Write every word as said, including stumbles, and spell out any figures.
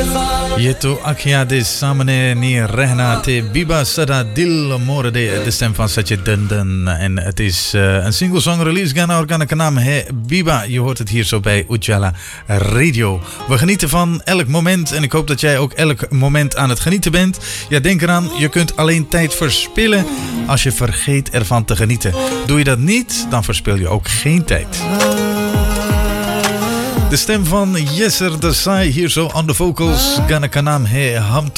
Je to akia de samene ni rehna te biba sada dil more de de stem van Satje Dundun. En het is uh, een single song release gana organa kanam he biba. Je hoort het hier zo bij Ujala Radio. We genieten van elk moment en ik hoop dat jij ook elk moment aan het genieten bent. Ja, denk eraan, je kunt alleen tijd verspillen als je vergeet ervan te genieten. Doe je dat niet, dan verspil je ook geen tijd. De stem van Yesser Desai hier zo aan de vocals. Gana kanam he hamto.